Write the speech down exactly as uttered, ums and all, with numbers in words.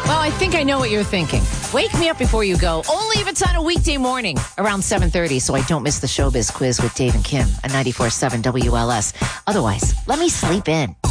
Well, I think I know what you're thinking. Wake me up before you go, only if it's on a weekday morning around seven thirty, so I don't miss the Showbiz Quiz with Dave and Kim at ninety-four point seven W L S. Otherwise, let me sleep in.